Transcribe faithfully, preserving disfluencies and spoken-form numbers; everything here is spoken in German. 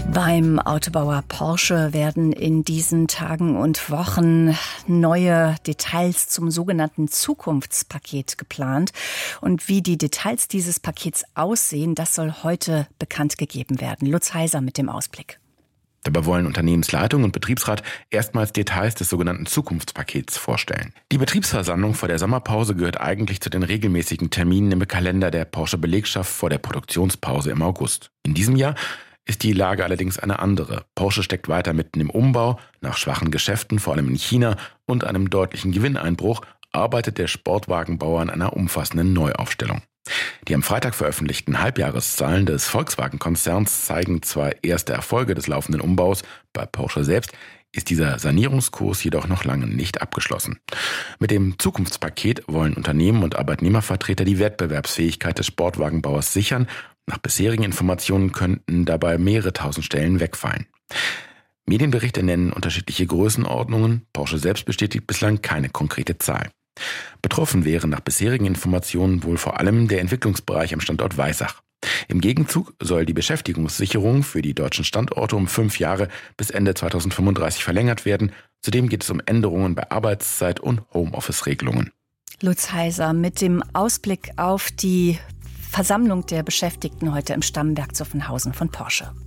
Beim Autobauer Porsche werden in diesen Tagen und Wochen neue Details zum sogenannten Zukunftspaket geplant. Und wie die Details dieses Pakets aussehen, das soll heute bekannt gegeben werden. Lutz Heiser mit dem Ausblick. Dabei wollen Unternehmensleitung und Betriebsrat erstmals Details des sogenannten Zukunftspakets vorstellen. Die Betriebsversammlung vor der Sommerpause gehört eigentlich zu den regelmäßigen Terminen im Kalender der Porsche-Belegschaft vor der Produktionspause im August. In diesem Jahr ist die Lage allerdings eine andere. Porsche steckt weiter mitten im Umbau. Nach schwachen Geschäften, vor allem in China, und einem deutlichen Gewinneinbruch arbeitet der Sportwagenbauer an einer umfassenden Neuaufstellung. Die am Freitag veröffentlichten Halbjahreszahlen des Volkswagen-Konzerns zeigen zwar erste Erfolge des laufenden Umbaus, bei Porsche selbst ist dieser Sanierungskurs jedoch noch lange nicht abgeschlossen. Mit dem Zukunftspaket wollen Unternehmen und Arbeitnehmervertreter die Wettbewerbsfähigkeit des Sportwagenbauers sichern. Nach bisherigen Informationen könnten dabei mehrere tausend Stellen wegfallen. Medienberichte nennen unterschiedliche Größenordnungen. Porsche selbst bestätigt bislang keine konkrete Zahl. Betroffen wäre nach bisherigen Informationen wohl vor allem der Entwicklungsbereich am Standort Weissach. Im Gegenzug soll die Beschäftigungssicherung für die deutschen Standorte um fünf Jahre bis Ende zweitausendfünfunddreißig verlängert werden. Zudem geht es um Änderungen bei Arbeitszeit und Homeoffice-Regelungen. Lutz Heiser mit dem Ausblick auf die Versammlung der Beschäftigten heute im Stammwerk Zuffenhausen von Porsche.